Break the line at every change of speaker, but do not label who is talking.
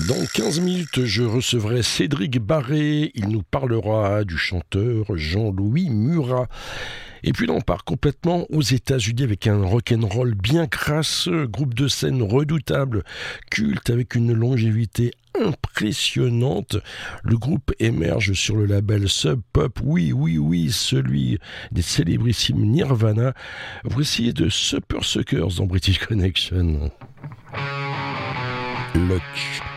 Dans 15 minutes, je recevrai Cédric Barré. Il nous parlera du chanteur Jean-Louis Murat. Et puis là, on part complètement aux États-Unis avec un rock'n'roll bien crasseux, groupe de scène redoutable, culte avec une longévité impressionnante. Le groupe émerge sur le label Sub Pop, oui, celui des célébrissimes Nirvana. Voici de Super Suckers dans British Connection. Luck.